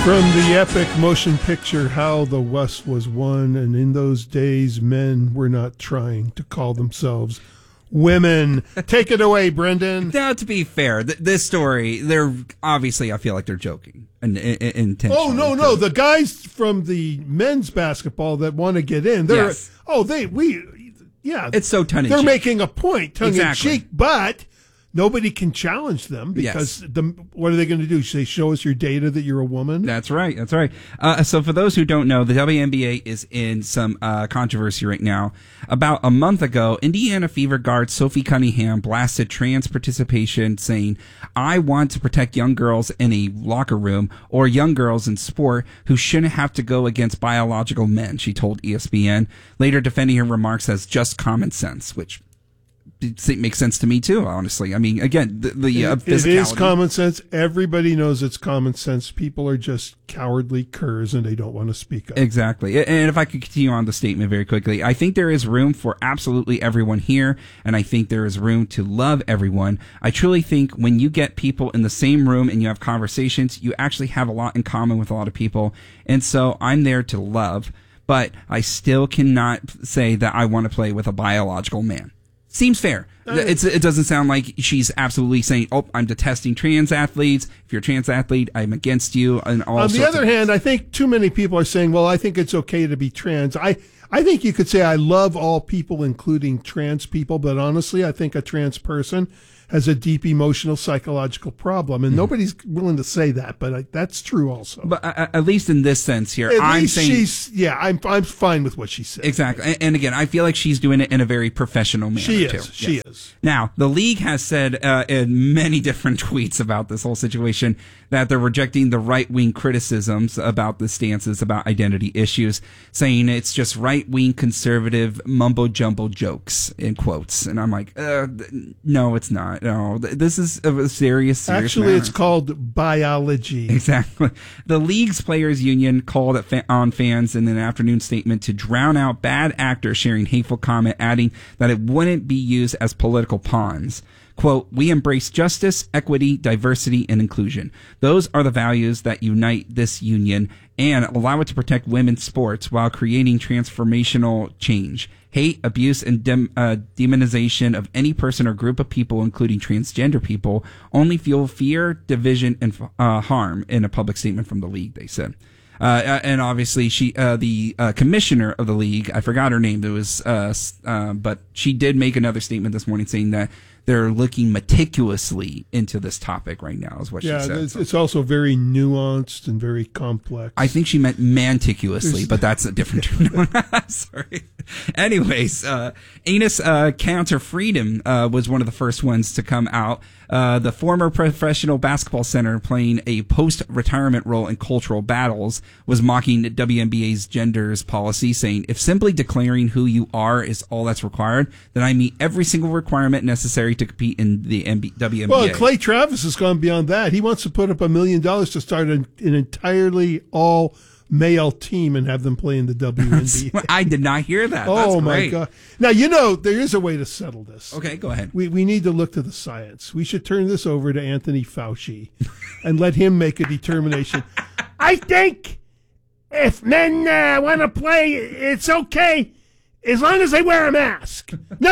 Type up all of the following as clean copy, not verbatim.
From the epic motion picture How the West Was Won, and in those days, men were not trying to call themselves women. Take it away, Brendan. Now, to be fair, this story, they're obviously, I feel like they're joking. Intentionally. Oh, no. The guys from the men's basketball that want to get in, they're, yes. It's so tongue in cheek. They're making a point, tongue Exactly. in cheek, but nobody can challenge them because what are they going to do? Say, show us your data that you're a woman? That's right. So for those who don't know, the WNBA is in some controversy right now. About a month ago, Indiana Fever guard Sophie Cunningham blasted trans participation, saying, "I want to protect young girls in a locker room or young girls in sport who shouldn't have to go against biological men," she told ESPN, later defending her remarks as just common sense, which it makes sense to me too, honestly. I mean, again, the physicality. It is common sense. Everybody knows it's common sense. People are just cowardly curs and they don't want to speak up. Exactly. And if I could continue on the statement very quickly, I think there is room for absolutely everyone here, and I think there is room to love everyone. I truly think when you get people in the same room and you have conversations, you actually have a lot in common with a lot of people. And so I'm there to love, but I still cannot say that I want to play with a biological man. Seems fair. It doesn't sound like she's absolutely saying, "Oh, I'm detesting trans athletes. If you're a trans athlete, I'm against you." And all. On the other hand, I think too many people are saying, "Well, I think it's okay to be trans." I think you could say I love all people, including trans people, but honestly, I think a trans person has a deep emotional, psychological problem, and nobody's willing to say that, but that's true also. But at least in this sense here, I'm fine with what she said. Exactly. And again, I feel like she's doing it in a very professional manner, She too. is. Now, the league has said in many different tweets about this whole situation that they're rejecting the right-wing criticisms about the stances about identity issues, saying it's just right-wing conservative mumbo-jumbo jokes, in quotes. And I'm like, no, it's not. No, this is a serious Actually, matter. It's called biology. Exactly. The league's players union called on fans in an afternoon statement to drown out bad actors sharing hateful comment, adding that it wouldn't be used as political pawns. Quote, "We embrace justice, equity, diversity, and inclusion. Those are the values that unite this union and allow it to protect women's sports while creating transformational change. Hate, abuse, and demonization of any person or group of people, including transgender people, only fuel fear, division, and harm," in a public statement from the league, they said. And obviously, the commissioner of the league, I forgot her name. But she did make another statement this morning saying that they're looking meticulously into this topic right now, is what she said. Yeah, it's also very nuanced and very complex. I think she meant meticulously, but that's a different term. Sorry. Anyways, Anus Counter Freedom was one of the first ones to come out. The former professional basketball center playing a post-retirement role in cultural battles was mocking WNBA's genders policy, saying, "If simply declaring who you are is all that's required, then I meet every single requirement necessary to compete in the WNBA." Well, Clay Travis has gone beyond that. He wants to put up $1 million to start an entirely all-male team and have them play in the WNBA. I did not hear that. Oh, my God. Now, there is a way to settle this. Okay, go ahead. We need to look to the science. We should turn this over to Anthony Fauci and let him make a determination. I think if men want to play, it's okay as long as they wear a mask. No,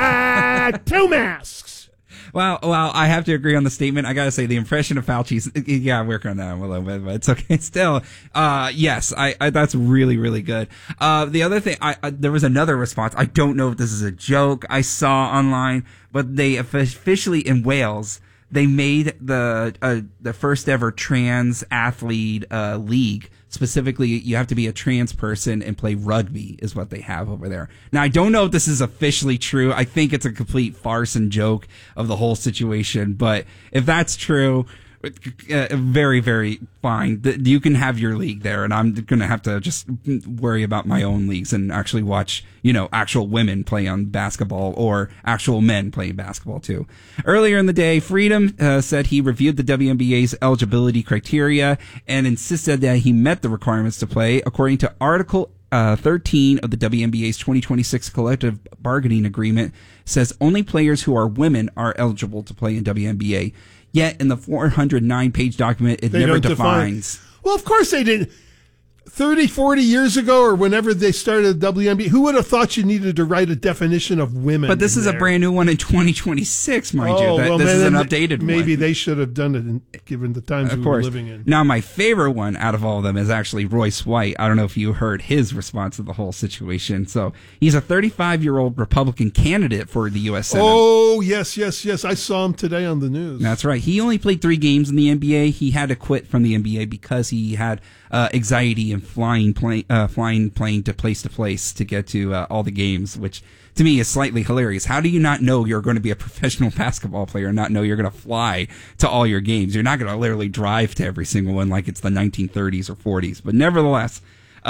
2 masks. Well, I have to agree on the statement. I got to say the impression of Fauci's, I'm working on that a little bit, but it's okay. Still, yes, I that's really, really good. The other thing, there was another response. I don't know if this is a joke I saw online, but they officially in Wales, they made the first ever trans athlete league. Specifically, you have to be a trans person and play rugby is what they have over there. Now, I don't know if this is officially true. I think it's a complete farce and joke of the whole situation. But if that's true, very, very fine. You can have your league there, and I'm going to have to just worry about my own leagues and actually watch, actual women play on basketball or actual men play basketball too. Earlier in the day, Freedom said he reviewed the WNBA's eligibility criteria and insisted that he met the requirements to play. According to Article 13 of the WNBA's 2026 collective bargaining agreement, says only players who are women are eligible to play in WNBA. Yet in the 409-page document, it never defines. Well, of course they didn't. 30, 40 years ago or whenever they started the WNBA, who would have thought you needed to write a definition of women? But this is there? a brand new one in 2026, mind you. Well, This is an updated one. Maybe they should have done it given the times we were living in. Now, my favorite one out of all of them is actually Royce White. I don't know if you heard his response to the whole situation. So he's a 35-year-old Republican candidate for the U.S. Senate. Oh, yes. I saw him today on the news. That's right. He only played 3 games in the NBA. He had to quit from the NBA because he had anxiety and flying plane to place to get to all the games, which to me is slightly hilarious. How do you not know you're going to be a professional basketball player and not know you're going to fly to all your games? You're not going to literally drive to every single one like it's the 1930s or 40s. But nevertheless,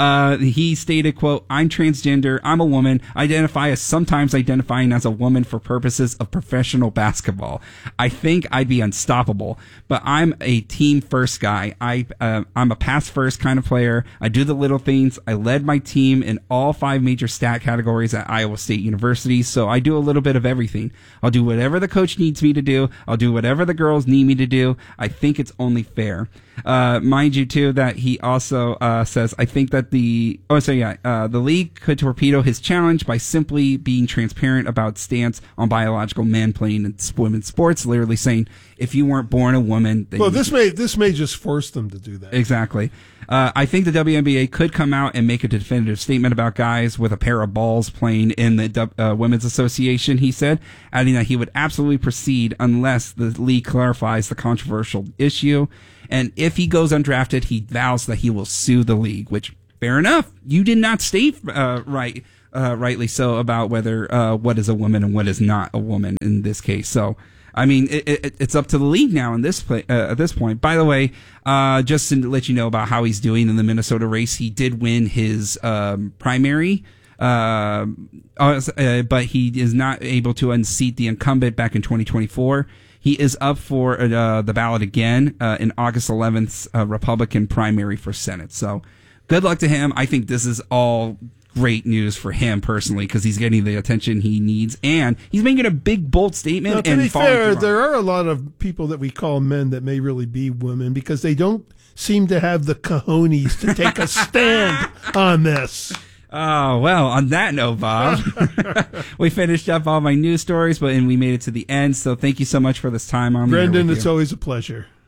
he stated, quote, "I'm transgender. I'm a woman. Identify as sometimes identifying as a woman for purposes of professional basketball. I think I'd be unstoppable, but I'm a team first guy. I'm a pass first kind of player. I do the little things. I led my team in all 5 major stat categories at Iowa State University. So I do a little bit of everything. I'll do whatever the coach needs me to do. I'll do whatever the girls need me to do. I think it's only fair." Mind you, too, that he also says, I think that the league could torpedo his challenge by simply being transparent about stance on biological men playing in women's sports, literally saying, if you weren't born a woman... Then this may just force them to do that. Exactly. I think the WNBA could come out and make a definitive statement about guys with a pair of balls playing in the Women's Association, he said, adding that he would absolutely proceed unless the league clarifies the controversial issue. And if he goes undrafted, he vows that he will sue the league, which, fair enough. You did not state rightly so about whether what is a woman and what is not a woman in this case. So, I mean, it's up to the league now at this point. By the way, just to let you know about how he's doing in the Minnesota race, he did win his primary, but he is not able to unseat the incumbent back in 2024. He is up for the ballot again in August 11th's Republican primary for Senate. So good luck to him. I think this is all great news for him personally because he's getting the attention he needs and he's making a big, bold statement. Now, to be fair, there are a lot of people that we call men that may really be women because they don't seem to have the cojones to take a stand on this. Oh, well, on that note, Bob, we finished up all my news stories, and we made it to the end. So thank you so much for this time on Brendan, it's always a pleasure.